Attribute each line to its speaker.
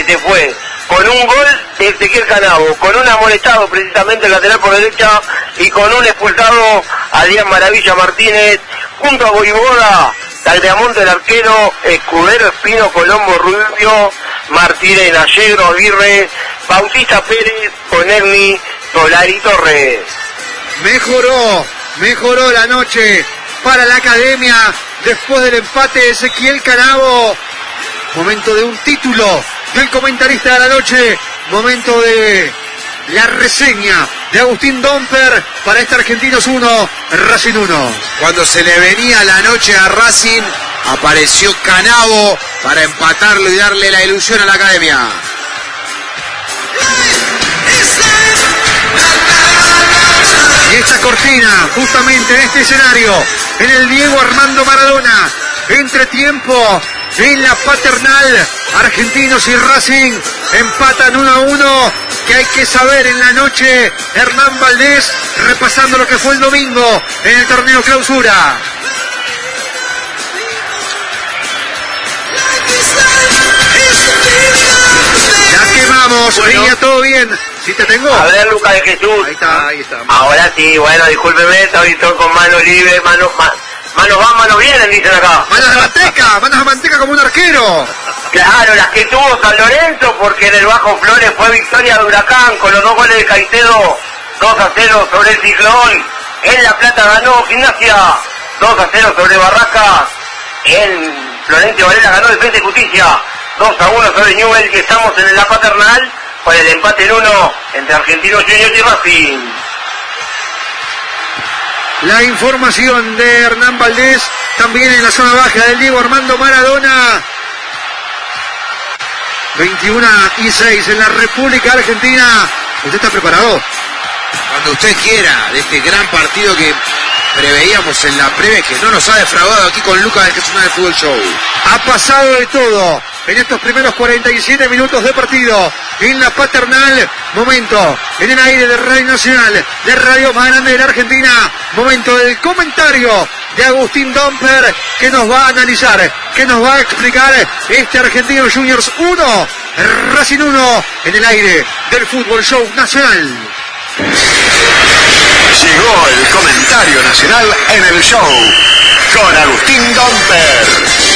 Speaker 1: se fue con un gol de Ezequiel Canavo, con un amonestado precisamente el lateral por derecha y con un expulsado Adrián Maravilla Martínez, junto a Voivoda, Tagliamonte el arquero, Escudero, Espino, Colombo, Rubio, Martínez, Nallegro, Aguirre, Bautista Pérez, Conegni, Solari Torres.
Speaker 2: Mejoró la noche para la academia después del empate de Ezequiel Canavo. Momento de un título del comentarista de la noche, momento de la reseña de Agustín Domper para este Argentinos 1, Racing 1.
Speaker 3: Cuando se le venía la noche a Racing, apareció Canavo para empatarlo y darle la ilusión a la academia.
Speaker 2: Y esta cortina, justamente en este escenario, en el Diego Armando Maradona, entretiempo en la Paternal, Argentinos y Racing empatan 1-1, que hay que saber en la noche, Hernán Valdés repasando lo que fue el domingo en el torneo clausura. La quemamos,
Speaker 1: Bueno.
Speaker 2: venía todo bien. ¿Sí te tengo?
Speaker 1: A ver, Lucas de Jesús.
Speaker 2: Ahí está.
Speaker 1: Ahora sí, bueno, discúlpeme, estoy con mano libre, manos van, manos vienen, dicen acá.
Speaker 2: Manos de manteca como un arquero.
Speaker 1: Claro, las que tuvo San Lorenzo, porque en el Bajo Flores fue victoria de Huracán con los 2 goles de Caicedo, 2-0 sobre el Ciclón. En La Plata ganó Gimnasia, 2-0 sobre Barracas. En Florencio Varela ganó Defensa y Justicia, 2-1 sobre Newell, que estamos en la Paternal por el empate en 1 entre Argentinos Juniors y Racing.
Speaker 2: La información de Hernán Valdés, también en la zona baja del Diego Armando Maradona. 21-6 en la República Argentina. ¿Usted está preparado?
Speaker 3: Cuando usted quiera, de este gran partido que preveíamos en la previa, que no nos ha defraudado aquí con Lucas de Jesús del Fútbol Show.
Speaker 2: Ha pasado de todo en estos primeros 47 minutos de partido en la Paternal. Momento en el aire de Radio Nacional, de radio más grande de la Argentina. Momento del comentario de Agustín Domper, que nos va a analizar, que nos va a explicar este Argentinos Juniors 1, Racing 1, en el aire del Fútbol Show Nacional.
Speaker 4: Llegó el comentario nacional en el show con Agustín Domper.